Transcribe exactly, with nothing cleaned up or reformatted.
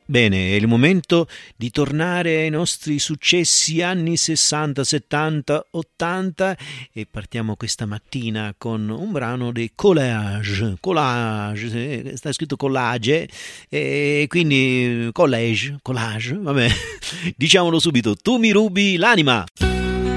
Bene, è il momento di tornare ai nostri successi anni sessanta, settanta, ottanta e partiamo questa mattina con un brano di collage, collage, eh, sta scritto collage e quindi collage, collage, vabbè, diciamolo subito, tu mi rubi l'anima.